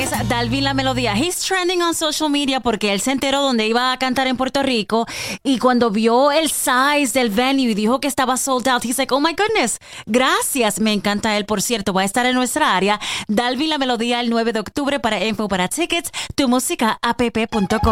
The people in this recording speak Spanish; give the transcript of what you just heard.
es Dalvin La Melodía. He's trending on social media porque él se enteró donde iba a cantar en Puerto Rico y cuando vio el size del venue y dijo que estaba sold out, he's like, oh my goodness, gracias. Me encanta él, por cierto. Va a estar en nuestra área. Dalvin La Melodía el 9 de octubre. Para info, para tickets, tumusica.app.com.